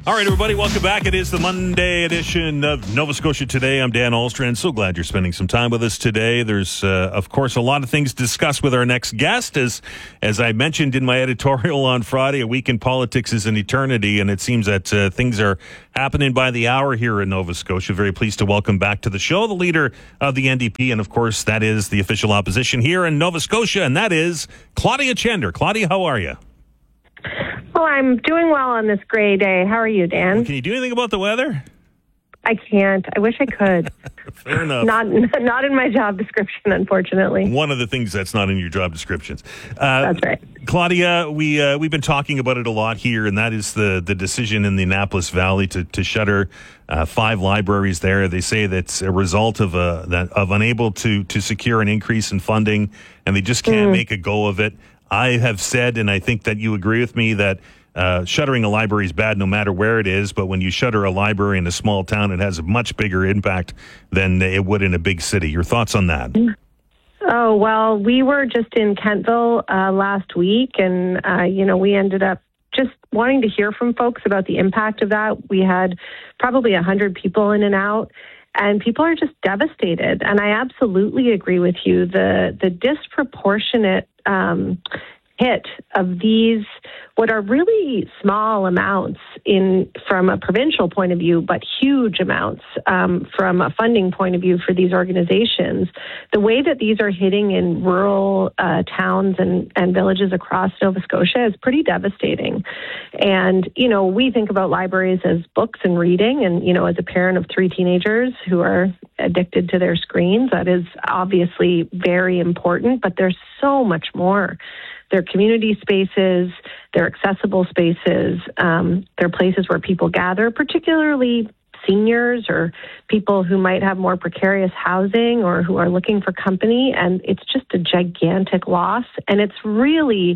All right, everybody, welcome back. It is the Monday edition of Nova Scotia Today. I'm Dan Ahlstrand. So glad you're spending some time with us today. There's, of course, a lot of things to discuss with our next guest. As I mentioned in my editorial on Friday, a week in politics is an eternity, and it seems that things are happening by the hour here in Nova Scotia. Very pleased to welcome back to the show the leader of the NDP, and, of course, that is the official opposition here in Nova Scotia, and that is Claudia Chender. Claudia, how are you? Well, I'm doing well on this gray day. How are you, Dan? Well, can you do anything about the weather? I can't. I wish I could. Fair enough. Not in my job description, unfortunately. One of the things that's not in your job descriptions. That's right. Claudia, we've been talking about it a lot here, and that is the decision in the Annapolis Valley to shutter 5 libraries there. They say that's a result of unable to secure an increase in funding, and they just can't make a go of it. I have said, and I think that you agree with me, that shuttering a library is bad no matter where it is, but when you shutter a library in a small town, it has a much bigger impact than it would in a big city. Your thoughts on that? Oh, well, we were just in Kentville last week, and, we ended up just wanting to hear from folks about the impact of that. We had probably 100 people in and out, and people are just devastated. And I absolutely agree with you. The disproportionate hit of these, what are really small amounts from a provincial point of view, but huge amounts from a funding point of view for these organizations. The way that these are hitting in rural towns and villages across Nova Scotia is pretty devastating. And, we think about libraries as books and reading. And, as a parent of 3 teenagers who are addicted to their screens, that is obviously very important, but there's so much more. They're community spaces, they're accessible spaces, they're places where people gather, particularly seniors or people who might have more precarious housing or who are looking for company. And it's just a gigantic loss. And it's really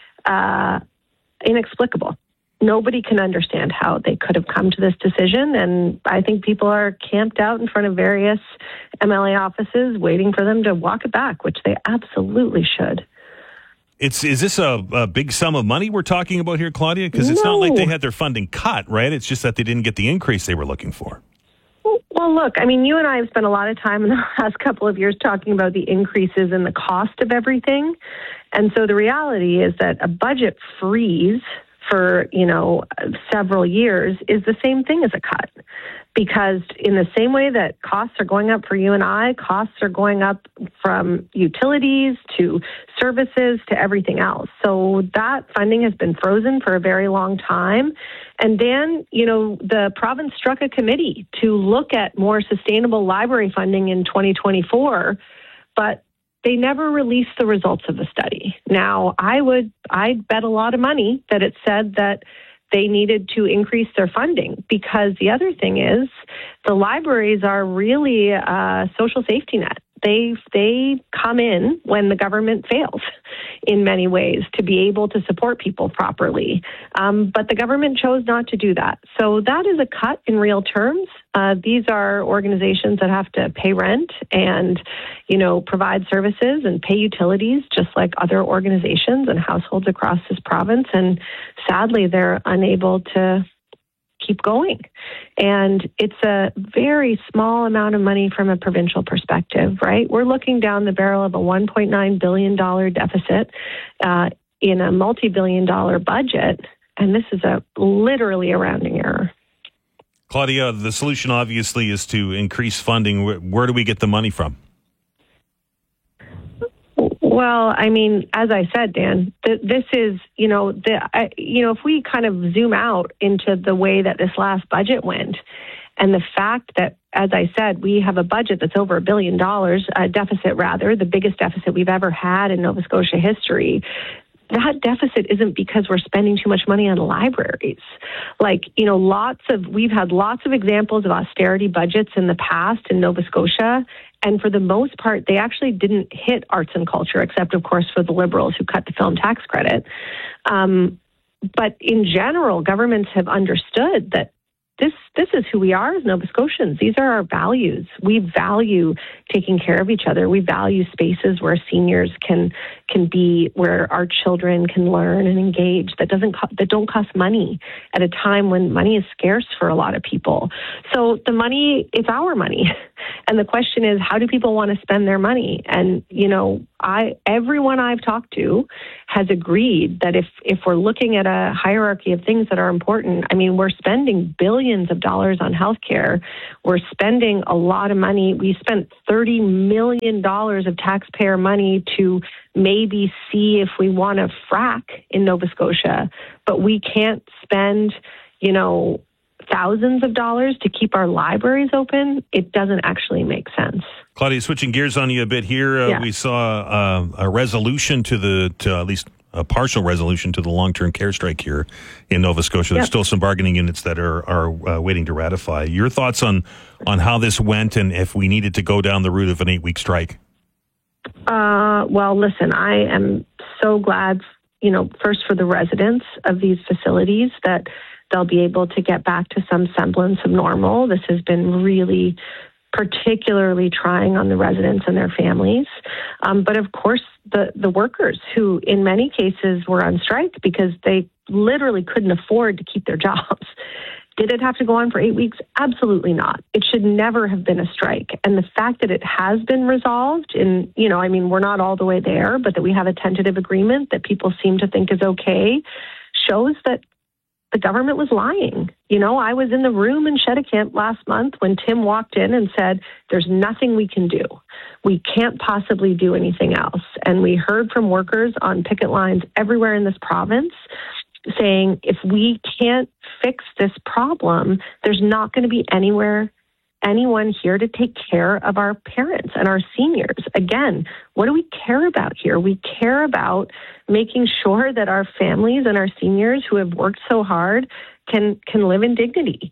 inexplicable. Nobody can understand how they could have come to this decision. And I think people are camped out in front of various MLA offices waiting for them to walk it back, which they absolutely should. Is this a big sum of money we're talking about here, Claudia? Because it's not like they had their funding cut, right? It's just that they didn't get the increase they were looking for. Well, look, you and I have spent a lot of time in the last couple of years talking about the increases in the cost of everything. And so the reality is that a budget freeze for, several years is the same thing as a cut. Because in the same way that costs are going up for you and I, costs are going up from utilities to services to everything else. So that funding has been frozen for a very long time. And then, the province struck a committee to look at more sustainable library funding in 2024, but they never released the results of the study. Now, I'd bet a lot of money that it said that they needed to increase their funding, because the other thing is the libraries are really a social safety net. They come in when the government fails in many ways to be able to support people properly. But the government chose not to do that. So that is a cut in real terms. These are organizations that have to pay rent and, provide services and pay utilities just like other organizations and households across this province. And sadly, they're unable to keep going. And it's a very small amount of money from a provincial perspective, right? We're looking down the barrel of a $1.9 billion deficit in a multi-billion-dollar budget. And this is literally a rounding error. Claudia, the solution obviously is to increase funding. Where do we get the money from? Well, as I said, Dan, this is, if we kind of zoom out into the way that this last budget went, and the fact that, as I said, we have a budget that's over $1 billion, a deficit rather, the biggest deficit we've ever had in Nova Scotia history. That deficit isn't because we're spending too much money on libraries. We've had lots of examples of austerity budgets in the past in Nova Scotia. And for the most part, they actually didn't hit arts and culture, except, of course, for the Liberals who cut the film tax credit. But in general, governments have understood that this is who we are as Nova Scotians. These are our values. We value taking care of each other. We value spaces where seniors can be, where our children can learn and engage, that don't cost money at a time when money is scarce for a lot of people. So the money, it's our money. And the question is, how do people want to spend their money? And, everyone I've talked to has agreed that if we're looking at a hierarchy of things that are important, we're spending billions of dollars on healthcare. We're spending a lot of money. We spent $30 million of taxpayer money to maybe see if we want to frack in Nova Scotia, but we can't spend, thousands of dollars to keep our libraries open. It doesn't actually make sense. Claudia, switching gears on you a bit here, we saw a resolution to at least a partial resolution to the long-term care strike here in Nova Scotia. There's still some bargaining units that are waiting to ratify. Your thoughts on how this went and if we needed to go down the route of an 8-week strike? Well, listen, I am so glad, first for the residents of these facilities that they'll be able to get back to some semblance of normal. This has been really particularly trying on the residents and their families. But of course, the workers who in many cases were on strike because they literally couldn't afford to keep their jobs. Did it have to go on for 8 weeks? Absolutely not. It should never have been a strike. And the fact that it has been resolved and, we're not all the way there, but that we have a tentative agreement that people seem to think is okay shows that the government was lying. I was in the room in Cheticamp last month when Tim walked in and said, there's nothing we can do. We can't possibly do anything else. And we heard from workers on picket lines everywhere in this province saying, if we can't fix this problem, there's not going to be anyone here to take care of our parents and our seniors. Again, what do we care about here? We care about making sure that our families and our seniors who have worked so hard can live in dignity.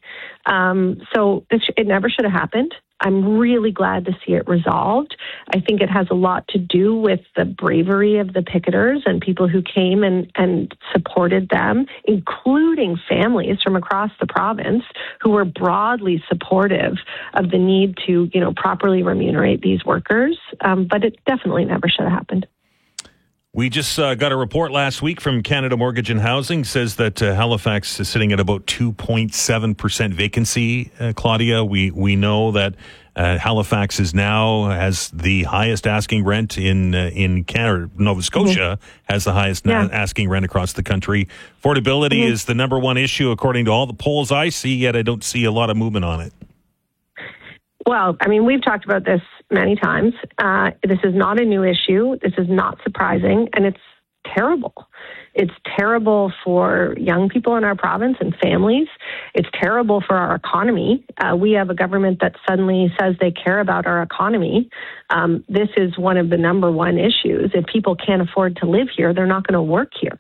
So it never should have happened. I'm really glad to see it resolved. I think it has a lot to do with the bravery of the picketers and people who came and supported them, including families from across the province who were broadly supportive of the need to, properly remunerate these workers. But it definitely never should have happened. We just got a report last week from Canada Mortgage and Housing, says that Halifax is sitting at about 2.7% vacancy, Claudia. We know that Halifax has the highest asking rent in Canada. Nova Scotia has the highest asking rent across the country. Affordability is the number one issue according to all the polls I see, yet I don't see a lot of movement on it. Well, we've talked about this many times. This is not a new issue. This is not surprising, and it's terrible. It's terrible for young people in our province and families. It's terrible for our economy. We have a government that suddenly says they care about our economy. This is one of the number one issues. If people can't afford to live here, they're not going to work here.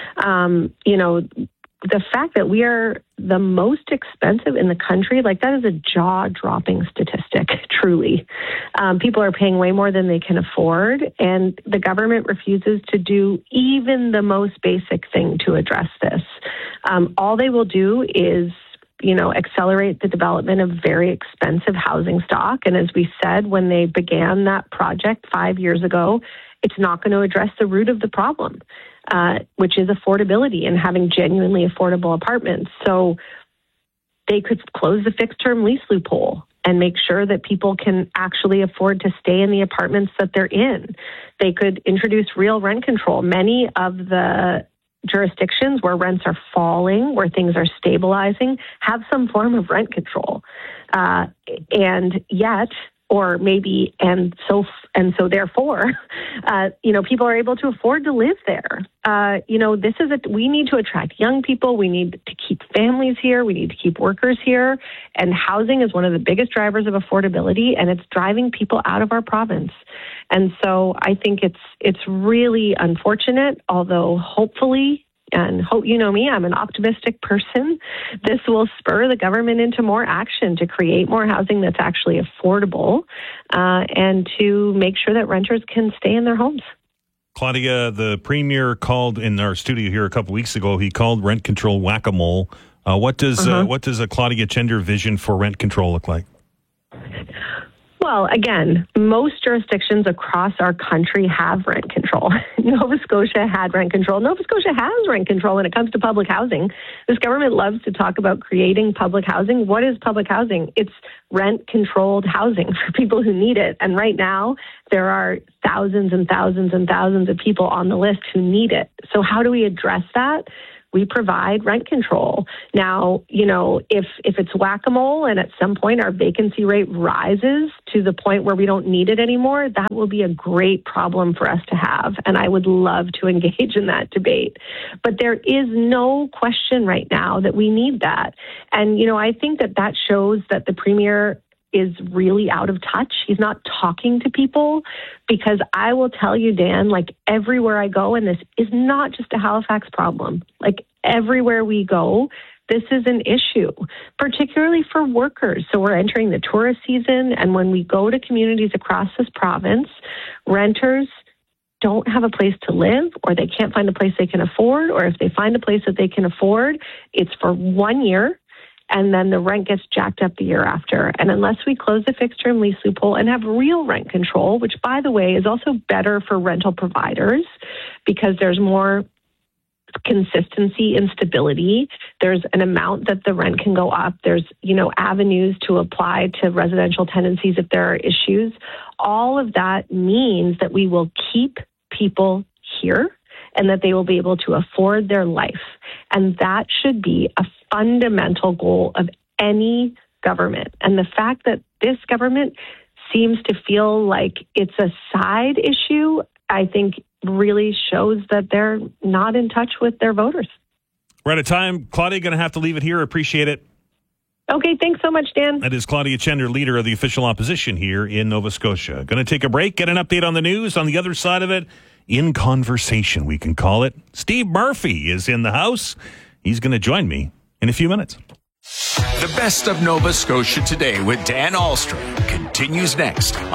The fact that we are the most expensive in the country, that is a jaw-dropping statistic, truly. People are paying way more than they can afford, and the government refuses to do even the most basic thing to address this. All they will do is accelerate the development of very expensive housing stock. And as we said, when they began that project 5 years ago, it's not going to address the root of the problem, which is affordability and having genuinely affordable apartments. So they could close the fixed-term lease loophole and make sure that people can actually afford to stay in the apartments that they're in. They could introduce real rent control. Many of the jurisdictions where rents are falling, where things are stabilizing, have some form of rent control. And yet, or maybe, and so therefore, people are able to afford to live there. We need to attract young people. We need to keep families here. We need to keep workers here. And housing is one of the biggest drivers of affordability, and it's driving people out of our province. And so I think it's really unfortunate, although hopefully, and hope you know me, I'm an optimistic person. This will spur the government into more action to create more housing that's actually affordable and to make sure that renters can stay in their homes. Claudia, the Premier called in our studio here a couple weeks ago. He called rent control whack-a-mole. What does a Claudia Chender vision for rent control look like? Well, again, most jurisdictions across our country have rent control. Nova Scotia had rent control. Nova Scotia has rent control when it comes to public housing. This government loves to talk about creating public housing. What is public housing? It's rent-controlled housing for people who need it. And right now, there are thousands and thousands and thousands of people on the list who need it. So how do we address that? We provide rent control. Now, if it's whack-a-mole and at some point our vacancy rate rises to the point where we don't need it anymore, that will be a great problem for us to have. And I would love to engage in that debate. But there is no question right now that we need that. And, I think that shows that the Premier is really out of touch. He's not talking to people, because I will tell you, Dan, like everywhere I go, and this is not just a Halifax problem, like everywhere we go, this is an issue, particularly for workers. So we're entering the tourist season, and when we go to communities across this province, renters don't have a place to live, or they can't find a place they can afford, or if they find a place that they can afford, it's for 1 year. And then the rent gets jacked up the year after. And unless we close the fixed term lease loophole and have real rent control, which, by the way, is also better for rental providers because there's more consistency and stability. There's an amount that the rent can go up. There's, avenues to apply to residential tenancies if there are issues. All of that means that we will keep people here and that they will be able to afford their life. And that should be a fundamental goal of any government. And the fact that this government seems to feel like it's a side issue, I think really shows that they're not in touch with their voters. We're out of time. Claudia, going to have to leave it here. Appreciate it. Okay, thanks so much, Dan. That is Claudia Chender, leader of the official opposition here in Nova Scotia. Going to take a break, get an update on the news. On the other side of it, in conversation, we can call it. Steve Murphy is in the house. He's going to join me in a few minutes. The best of Nova Scotia today with Dan Ahlstrom continues next on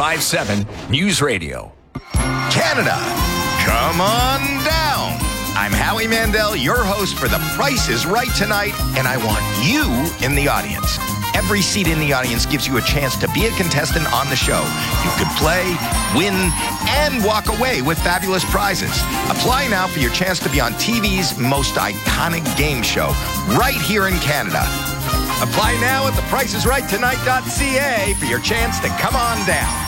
95.7 News Radio. Canada, come on down. I'm Howie Mandel, your host for The Price is Right tonight, and I want you in the audience. Every seat in the audience gives you a chance to be a contestant on the show. You could play, win, and walk away with fabulous prizes. Apply now for your chance to be on TV's most iconic game show right here in Canada. Apply now at thepricesrighttonight.ca for your chance to come on down.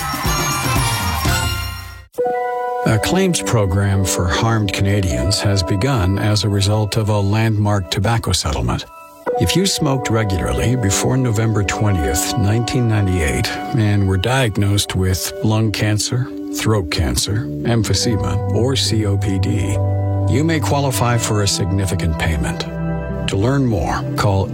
A claims program for harmed Canadians has begun as a result of a landmark tobacco settlement. If you smoked regularly before November 20th, 1998, and were diagnosed with lung cancer, throat cancer, emphysema, or COPD, you may qualify for a significant payment. To learn more, call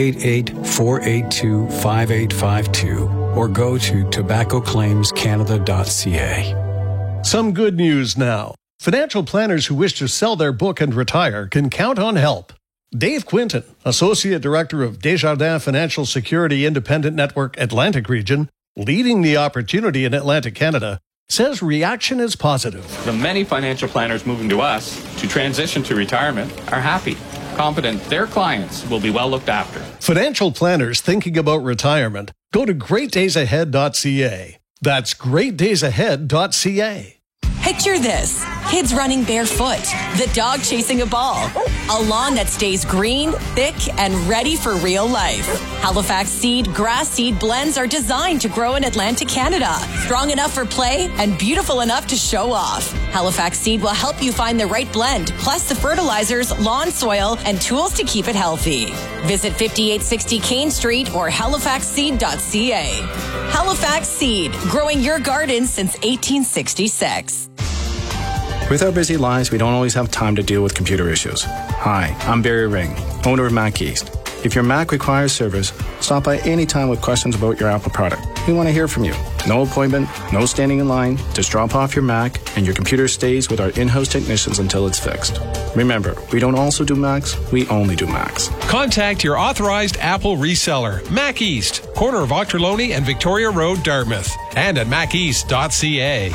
888-482-5852 or go to tobaccoclaimscanada.ca. Some good news now. Financial planners who wish to sell their book and retire can count on help. Dave Quinton, Associate Director of Desjardins Financial Security Independent Network Atlantic Region, leading the opportunity in Atlantic Canada, says reaction is positive. The many financial planners moving to us to transition to retirement are happy, confident their clients will be well looked after. Financial planners thinking about retirement, go to greatdaysahead.ca. That's greatdaysahead.ca. Picture this. Kids running barefoot, the dog chasing a ball, a lawn that stays green, thick, and ready for real life. Halifax Seed grass seed blends are designed to grow in Atlantic Canada, strong enough for play and beautiful enough to show off. Halifax Seed will help you find the right blend, plus the fertilizers, lawn soil, and tools to keep it healthy. Visit 5860 Kane Street or halifaxseed.ca. Halifax Seed, growing your garden since 1866. With our busy lives, we don't always have time to deal with computer issues. Hi, I'm Barry Ring, owner of Mac East. If your Mac requires service, stop by anytime with questions about your Apple product. We want to hear from you. No appointment, no standing in line. Just drop off your Mac and your computer stays with our in-house technicians until it's fixed. Remember, we don't also do Macs, we only do Macs. Contact your authorized Apple reseller, Mac East, corner of Ochterlony and Victoria Road, Dartmouth, and at maceast.ca.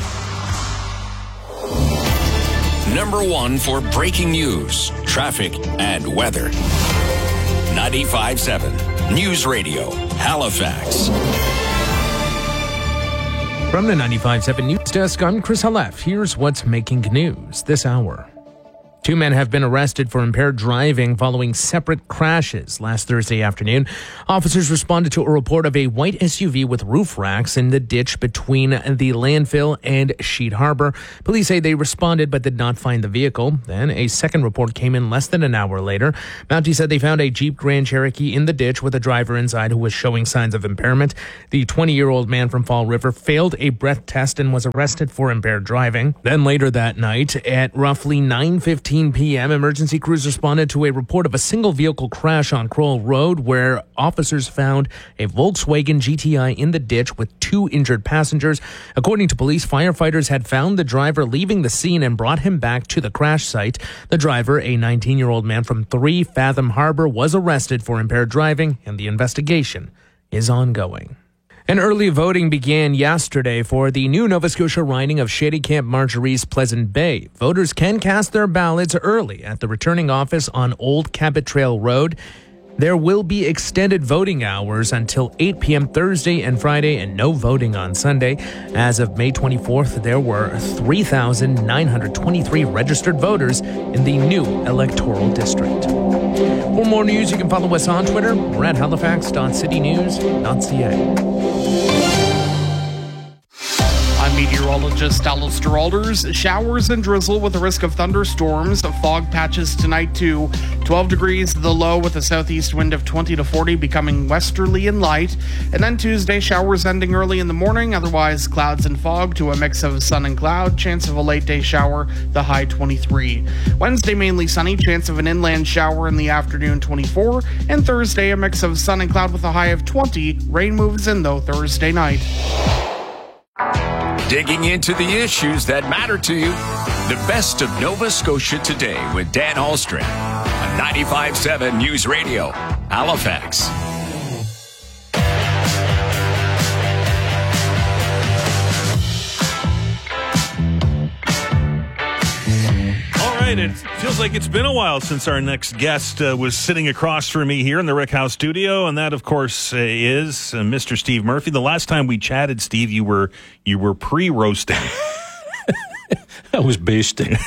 Number one for breaking news, traffic, and weather. 95.7 News Radio, Halifax. From the 95.7 News Desk, I'm Chris Halef. Here's what's making news this hour. 2 men have been arrested for impaired driving following separate crashes last Thursday afternoon. Officers responded to a report of a white SUV with roof racks in the ditch between the landfill and Sheet Harbor. Police say they responded but did not find the vehicle. Then a second report came in less than an hour later. Mountie said they found a Jeep Grand Cherokee in the ditch with a driver inside who was showing signs of impairment. The 20-year-old man from Fall River failed a breath test and was arrested for impaired driving. Then later that night, at roughly 9:15 p.m., emergency crews responded to a report of a single vehicle crash on Crowell Road where officers found a Volkswagen GTI in the ditch with 2 injured passengers. According to police, firefighters had found the driver leaving the scene and brought him back to the crash site. The driver, a 19-year-old man from 3 Fathom Harbor, was arrested for impaired driving, and the investigation is ongoing. And early voting began yesterday for the new Nova Scotia riding of Shady Camp Marjorie's Pleasant Bay. Voters can cast their ballots early at the returning office on Old Cabot Trail Road. There will be extended voting hours until 8 p.m. Thursday and Friday and no voting on Sunday. As of May 24th, there were 3,923 registered voters in the new electoral district. For more news, you can follow us on Twitter. We're at halifax.citynews.ca. I'm meteorologist Alistair Alders. Showers and drizzle with a risk of thunderstorms. Fog patches tonight too. 12 degrees the low with a southeast wind of 20 to 40 becoming westerly and light. And then Tuesday, showers ending early in the morning. Otherwise, clouds and fog to a mix of sun and cloud. Chance of a late day shower, the high 23. Wednesday, mainly sunny. Chance of an inland shower in the afternoon, 24. And Thursday, a mix of sun and cloud with a high of 20. Rain moves in though Thursday night. Digging into the issues that matter to you. The best of Nova Scotia today with Dan Ahlstrom on 95.7 News Radio, Halifax. It feels like it's been a while since our next guest was sitting across from me here in the Rick House studio, and that, of course, is Mr. Steve Murphy. The last time we chatted, Steve, you were pre-roasting. I was basting.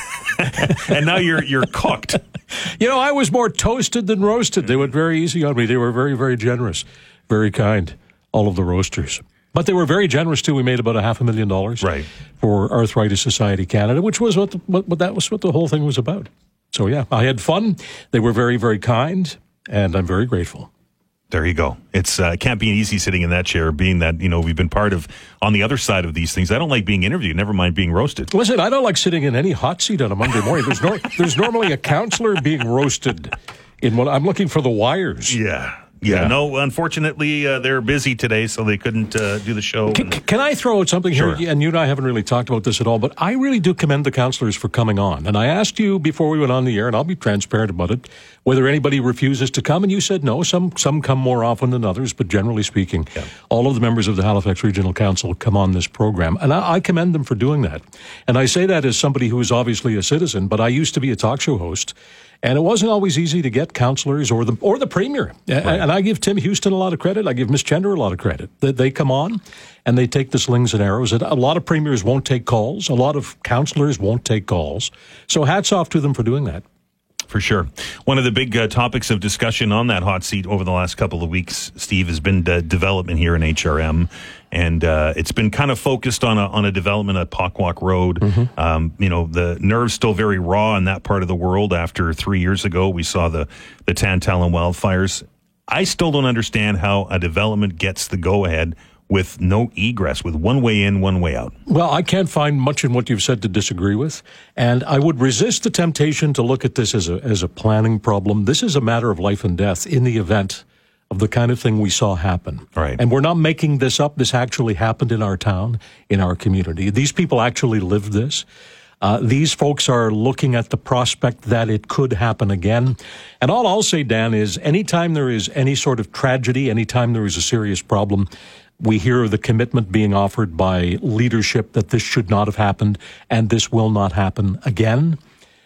And now you're cooked. You know, I was more toasted than roasted. They went very easy on me. They were very, very generous, very kind, all of the roasters. But they were very generous, too. We made about $500,000 right. for Arthritis Society Canada, which was what the whole thing was about. So, yeah, I had fun. They were very, very kind, and I'm very grateful. There you go. It's can't be easy sitting in that chair, being that, we've been part of on the other side of these things. I don't like being interviewed, never mind being roasted. Listen, I don't like sitting in any hot seat on a Monday morning. There's normally a counselor being roasted in what I'm looking for the wires. Yeah, no, unfortunately, they're busy today, so they couldn't do the show. Can I throw out something Sure. here? And you and I haven't really talked about this at all, but I really do commend the counselors for coming on. And I asked you before we went on the air, and I'll be transparent about it, whether anybody refuses to come, and you said no. Some come more often than others, but generally speaking, all of the members of the Halifax Regional Council come on this program, and I commend them for doing that. And I say that as somebody who is obviously a citizen, but I used to be a talk show host. And it wasn't always easy to get counselors or the premier. Right. And I give Tim Houston a lot of credit. I give Ms. Chender a lot of credit. They come on and they take the slings and arrows. A lot of premiers won't take calls. A lot of counselors won't take calls. So hats off to them for doing that. For sure. One of the big topics of discussion on that hot seat over the last couple of weeks, Steve, has been development here in HRM. And it's been kind of focused on a development at Pockwalk Road. Mm-hmm. The nerve's still very raw in that part of the world. After 3 years ago, we saw the Tantallon wildfires. I still don't understand how a development gets the go-ahead with no egress, with one way in, one way out. Well, I can't find much in what you've said to disagree with, and I would resist the temptation to look at this as a planning problem. This is a matter of life and death in the event of the kind of thing we saw happen. Right. And we're not making this up. This actually happened in our town, in our community. These people actually lived this. These folks are looking at the prospect that it could happen again. And all I'll say, Dan, is anytime there is any sort of tragedy, anytime there is a serious problem, we hear of the commitment being offered by leadership that this should not have happened and this will not happen again.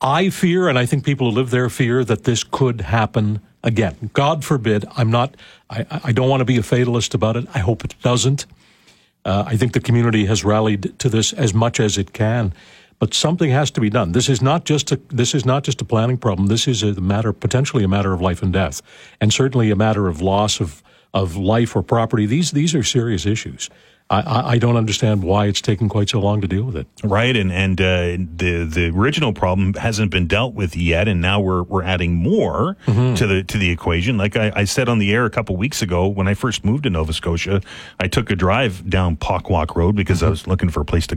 I fear, and I think people who live there fear, that this could happen again. God forbid. I don't want to be a fatalist about it. I hope it doesn't. I think the community has rallied to this as much as it can, but something has to be done. This is not just a planning problem. This is potentially a matter of life and death, and certainly a matter of loss of life or property. These are serious issues. I don't understand why it's taken quite so long to deal with it. Right, and the original problem hasn't been dealt with yet, and now we're adding more to the equation. Like I said on the air a couple weeks ago, when I first moved to Nova Scotia, I took a drive down Pockwalk Road because I was looking for a place to